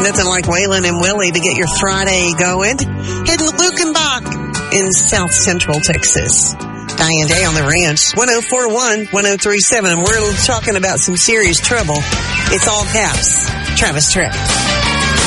nothing like Waylon and Willie to get your Friday going. Heading to Lukenbach in South Central Texas. Diane Day on the Ranch, 1041, 1037. We're talking about some serious trouble. It's all caps. Travis Tritt.